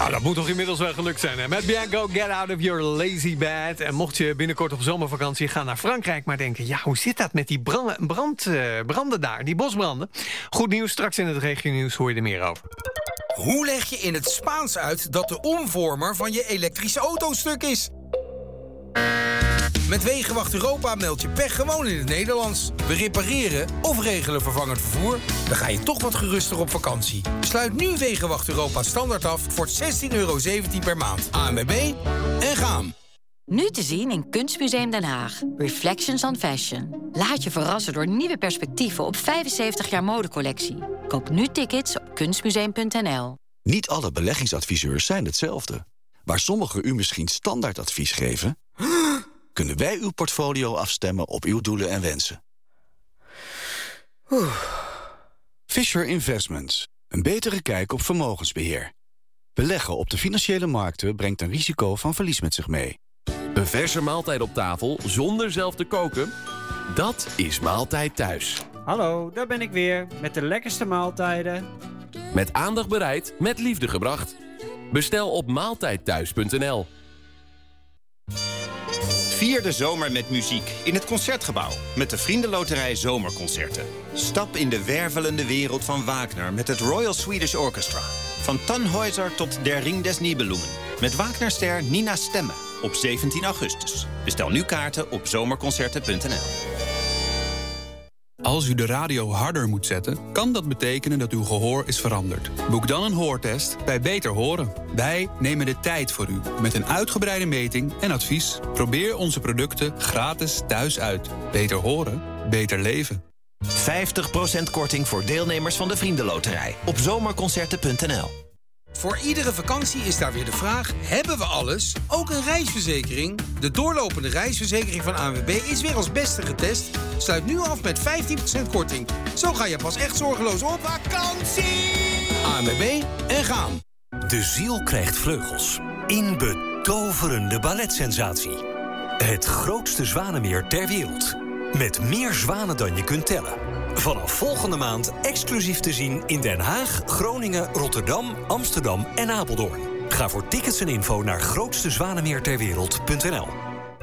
Nou, dat moet toch inmiddels wel gelukt zijn, hè? Met Bianco, Get Out of Your Lazy Bed. En mocht je binnenkort op zomervakantie gaan naar Frankrijk, maar denken, ja, hoe zit dat met die branden daar, die bosbranden? Goed nieuws, straks in het regionieuws hoor je er meer over. Hoe leg je in het Spaans uit dat de omvormer van je elektrische auto stuk is? Met Wegenwacht Europa meld je pech gewoon in het Nederlands. We repareren of regelen vervangend vervoer. Dan ga je toch wat geruster op vakantie. Sluit nu Wegenwacht Europa standaard af voor €16,17 per maand. ANWB en gaan. Nu te zien in Kunstmuseum Den Haag. Reflections on Fashion. Laat je verrassen door nieuwe perspectieven op 75 jaar modecollectie. Koop nu tickets op kunstmuseum.nl. Niet alle beleggingsadviseurs zijn hetzelfde. Waar sommigen u misschien standaardadvies geven, kunnen wij uw portfolio afstemmen op uw doelen en wensen. Fisher Investments. Een betere kijk op vermogensbeheer. Beleggen op de financiële markten brengt een risico van verlies met zich mee. Een verse maaltijd op tafel zonder zelf te koken? Dat is Maaltijd Thuis. Hallo, daar ben ik weer met de lekkerste maaltijden. Met aandacht bereid, met liefde gebracht. Bestel op maaltijdthuis.nl. Vier de zomer met muziek in het Concertgebouw met de Vriendenloterij Zomerconcerten. Stap in de wervelende wereld van Wagner met het Royal Swedish Orchestra. Van Tannhäuser tot Der Ring des Nibelungen. Met Wagnerster Nina Stemme op 17 augustus. Bestel nu kaarten op zomerconcerten.nl. Als u de radio harder moet zetten, kan dat betekenen dat uw gehoor is veranderd. Boek dan een hoortest bij Beter Horen. Wij nemen de tijd voor u met een uitgebreide meting en advies. Probeer onze producten gratis thuis uit. Beter horen, beter leven. 50% korting voor deelnemers van de Vriendenloterij op zomerconcerten.nl. Voor iedere vakantie is daar weer de vraag, hebben we alles? Ook een reisverzekering? De doorlopende reisverzekering van ANWB is weer als beste getest. Sluit nu af met 15% korting. Zo ga je pas echt zorgeloos op vakantie! ANWB en gaan. De ziel krijgt vleugels. In betoverende balletsensatie. Het grootste zwanenmeer ter wereld. Met meer zwanen dan je kunt tellen. Vanaf volgende maand exclusief te zien in Den Haag, Groningen, Rotterdam, Amsterdam en Apeldoorn. Ga voor tickets en info naar grootstezwanemeerterwereld.nl.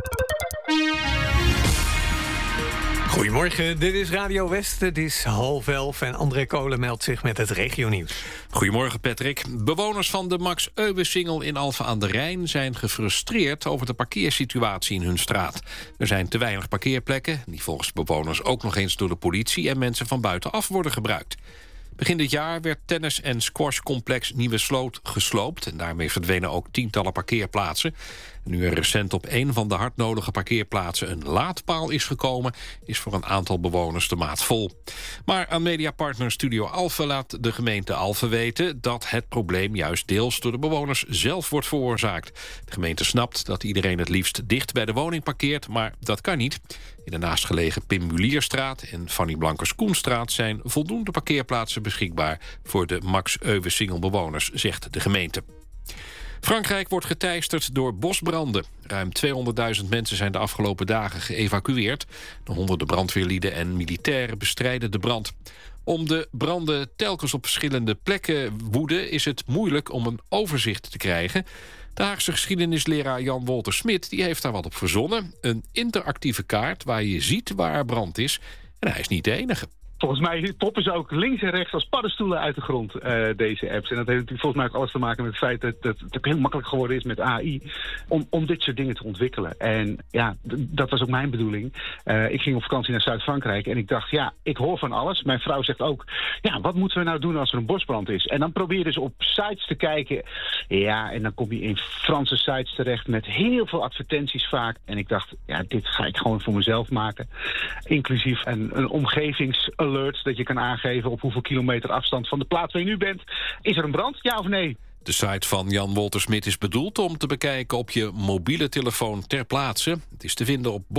Goedemorgen, dit is Radio West. Het is 10:30 en André Kolen meldt zich met het regionieuws. Goedemorgen, Patrick. Bewoners van de Max Euwesingel in Alphen aan de Rijn zijn gefrustreerd over de parkeersituatie in hun straat. Er zijn te weinig parkeerplekken, die volgens bewoners ook nog eens door de politie en mensen van buitenaf worden gebruikt. Begin dit jaar werd tennis- en squashcomplex Nieuwe Sloot gesloopt. En daarmee verdwenen ook tientallen parkeerplaatsen. En nu er recent op een van de hardnodige parkeerplaatsen een laadpaal is gekomen, is voor een aantal bewoners de maat vol. Maar aan mediapartner Studio Alphen laat de gemeente Alphen weten dat het probleem juist deels door de bewoners zelf wordt veroorzaakt. De gemeente snapt dat iedereen het liefst dicht bij de woning parkeert, maar dat kan niet. In de naastgelegen Pim Mulierstraat en Fanny Blankers-Koenstraat zijn voldoende parkeerplaatsen beschikbaar voor de Max Euwesingel bewoners, zegt de gemeente. Frankrijk wordt geteisterd door bosbranden. Ruim 200.000 mensen zijn de afgelopen dagen geëvacueerd. De honderden brandweerlieden en militairen bestrijden de brand. Om de branden telkens op verschillende plekken woeden, is het moeilijk om een overzicht te krijgen. De Haagse geschiedenisleraar Jan Wolter Smit die heeft daar wat op verzonnen. Een interactieve kaart waar je ziet waar er brand is. En hij is niet de enige. Volgens mij poppen ze ook links en rechts als paddenstoelen uit de grond, deze apps. En dat heeft natuurlijk volgens mij ook alles te maken met het feit dat het ook heel makkelijk geworden is met AI om dit soort dingen te ontwikkelen. En ja, dat was ook mijn bedoeling. Ik ging op vakantie naar Zuid-Frankrijk en ik dacht, ja, ik hoor van alles. Mijn vrouw zegt ook, ja, wat moeten we nou doen als er een bosbrand is? En dan probeer je dus op sites te kijken. Ja, en dan kom je in Franse sites terecht met heel veel advertenties vaak. En ik dacht, ja, dit ga ik gewoon voor mezelf maken. Inclusief een omgevingsalert dat je kan aangeven op hoeveel kilometer afstand van de plaats waar je nu bent. Is er een brand, ja of nee? De site van Jan Wolter Smit is bedoeld om te bekijken op je mobiele telefoon ter plaatse. Het is te vinden op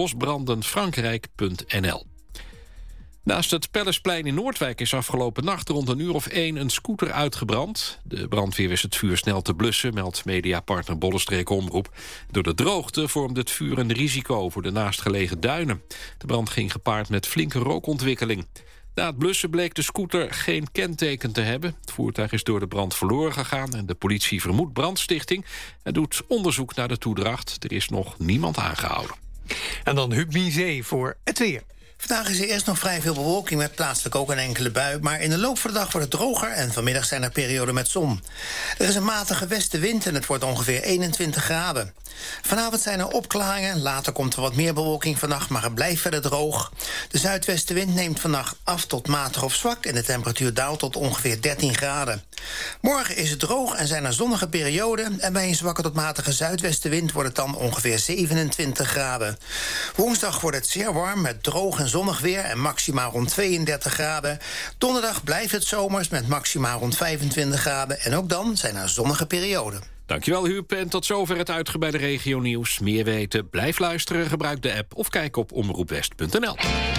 bosbrandenfrankrijk.nl. Naast het Pellesplein in Noordwijk is afgelopen nacht rond 1:01 een scooter uitgebrand. De brandweer wist het vuur snel te blussen, meldt mediapartner Bollestreek Omroep. Door de droogte vormde het vuur een risico voor de naastgelegen duinen. De brand ging gepaard met flinke rookontwikkeling. Na het blussen bleek de scooter geen kenteken te hebben. Het voertuig is door de brand verloren gegaan en de politie vermoedt brandstichting en doet onderzoek naar de toedracht. Er is nog niemand aangehouden. En dan Huub Miezee voor het weer. Vandaag is er eerst nog vrij veel bewolking met plaatselijk ook een enkele bui. Maar in de loop van de dag wordt het droger en vanmiddag zijn er perioden met zon. Er is een matige westenwind en het wordt ongeveer 21 graden. Vanavond zijn er opklaringen, later komt er wat meer bewolking vannacht, maar het blijft verder droog. De zuidwestenwind neemt vannacht af tot matig of zwak en de temperatuur daalt tot ongeveer 13 graden. Morgen is het droog en zijn er zonnige perioden en bij een zwakke tot matige zuidwestenwind wordt het dan ongeveer 27 graden. Woensdag wordt het zeer warm met droog en zonnig weer en maxima rond 32 graden. Donderdag blijft het zomers met maxima rond 25 graden en ook dan zijn er zonnige perioden. Dankjewel Huub en tot zover het uitgebreide regionieuws. Meer weten, blijf luisteren, gebruik de app of kijk op omroepwest.nl.